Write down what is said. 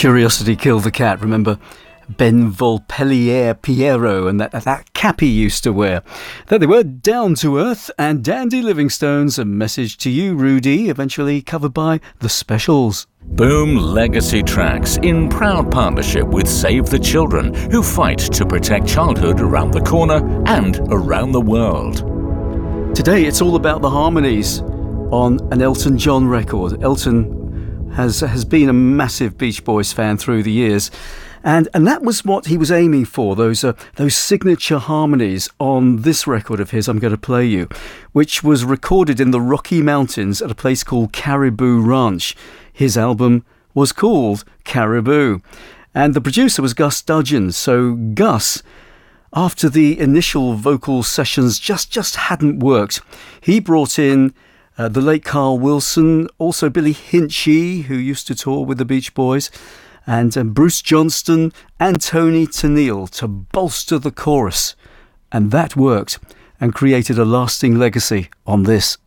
Curiosity killed the cat. Remember Ben Volpellier Piero and that cap he used to wear. That they were Down to Earth and Dandy Livingstones, A Message to You, Rudy, eventually covered by The Specials. Boom Legacy Tracks in proud partnership with Save the Children, who fight to protect childhood around the corner and around the world. Today it's all about the harmonies on an Elton John record. Elton has been a massive Beach Boys fan through the years. And that was what he was aiming for, those signature harmonies on this record of his, I'm Going to Play You, which was recorded in the Rocky Mountains at a place called Caribou Ranch. His album was called Caribou. And the producer was Gus Dudgeon. So Gus, after the initial vocal sessions just hadn't worked, he brought in the late Carl Wilson, also Billy Hinchy, who used to tour with the Beach Boys, and Bruce Johnston and Tony Tennille to bolster the chorus. And that worked and created a lasting legacy on this.